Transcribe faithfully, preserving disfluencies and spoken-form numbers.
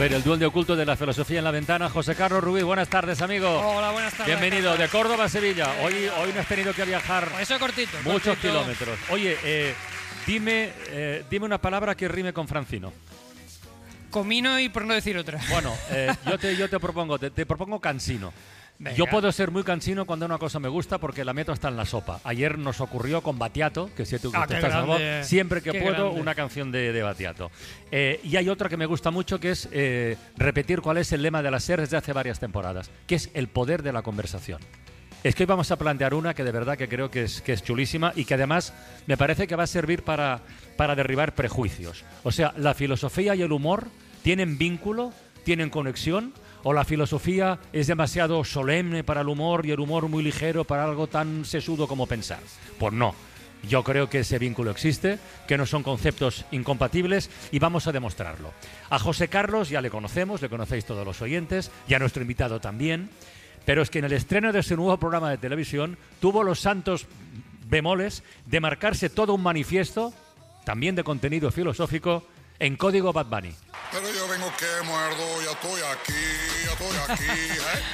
ver, el duel de oculto de la filosofía en la ventana. José Carlos Rubí, buenas tardes, amigo. Hola, buenas tardes. Bienvenido, de Córdoba a Sevilla. Hoy, hoy no has tenido que viajar Eso cortito. muchos cortito. kilómetros. Oye, eh, dime, eh, dime una palabra que rime con Francino. Comino y por no decir otra. Bueno, eh, yo, te, yo te propongo, te, te propongo cansino. Venga. Yo puedo ser muy cansino cuando una cosa me gusta porque la meto hasta en la sopa. Ayer nos ocurrió con Battiato, que si tú Ah, te qué estás a favor, grande, siempre que qué puedo, grande. una canción de, de Battiato. Eh, y hay otra que me gusta mucho, que es eh, repetir cuál es el lema de la SER desde hace varias temporadas, que es el poder de la conversación. Es que hoy vamos a plantear una que de verdad que creo que es, que es chulísima y que además me parece que va a servir para, para derribar prejuicios. O sea, la filosofía y el humor tienen vínculo, tienen conexión, o la filosofía es demasiado solemne para el humor y el humor muy ligero para algo tan sesudo como pensar. Pues no. Yo creo que ese vínculo existe, que no son conceptos incompatibles y vamos a demostrarlo. A José Carlos ya le conocemos, le conocéis todos los oyentes, y a nuestro invitado también, pero es que en el estreno de ese nuevo programa de televisión tuvo los santos bemoles de marcarse todo un manifiesto, también de contenido filosófico, en código Bad Bunny. Pero yo vengo que muerdo, ya estoy aquí, ya estoy aquí, ¿eh?